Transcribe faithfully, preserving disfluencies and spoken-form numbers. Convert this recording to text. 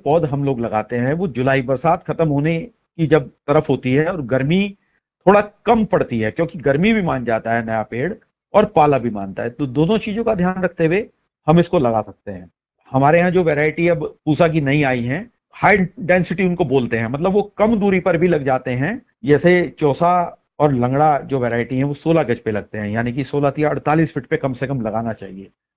पौध हम लोग लगाते हैं वो जुलाई बरसात खत्म होने की जब तरफ होती है और गर्मी थोड़ा कम पड़ती है, क्योंकि गर्मी भी मान जाता है नया पेड़ और पाला भी मानता है, तो दोनों चीजों का ध्यान रखते हुए हम इसको लगा सकते हैं। हमारे यहाँ जो वैरायटी अब पूसा की नई आई है, हाई डेंसिटी उनको बोलते हैं, मतलब वो कम दूरी पर भी लग जाते हैं। जैसे चौसा और लंगड़ा जो वैरायटी है वो सोलह गज पे लगते हैं, यानी कि सोलह या अड़तालीस फीट पे कम से कम लगाना चाहिए।